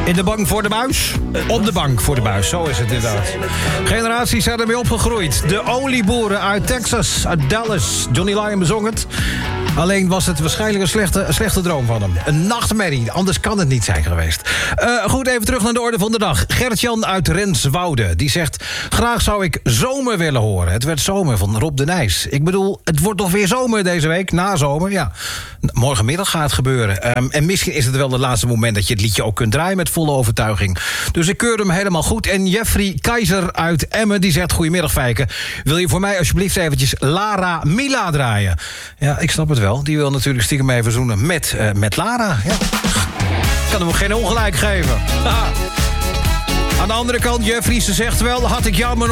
In de bank voor de buis? Op de bank voor de buis, zo is het inderdaad. Generaties zijn ermee opgegroeid. De olieboeren uit Texas, uit Dallas. Johnny Lyon bezong het. Alleen was het waarschijnlijk een slechte droom van hem. Een nachtmerrie, anders kan het niet zijn geweest. Goed, even terug naar de orde van de dag. Gert-Jan uit Renswoude, die zegt... Graag zou ik Zomer willen horen. Het werd Zomer van Rob de Nijs. Ik bedoel, het wordt toch weer zomer deze week? Na zomer, ja. Morgenmiddag gaat het gebeuren. En misschien is het wel het laatste moment dat je het liedje ook kunt draaien met volle overtuiging. Dus ik keur hem helemaal goed. En Jeffrey Keizer uit Emmen, die zegt... Goedemiddag, Fijke. Wil je voor mij alsjeblieft eventjes Lara Mila draaien? Ja, ik snap het wel. Die wil natuurlijk stiekem even zoenen met Lara. Ja. Kan hem geen ongelijk geven. Aan de andere kant, Jeffrey, ze zegt wel... Had ik jou maar